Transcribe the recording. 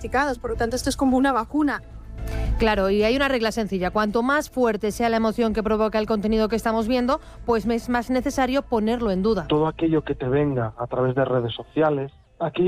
diagnosticados. Por lo tanto, esto es como una vacuna. Claro, y hay una regla sencilla. Cuanto más fuerte sea la emoción que provoca el contenido que estamos viendo, pues es más necesario ponerlo en duda. Todo aquello que te venga a través de redes sociales, aquí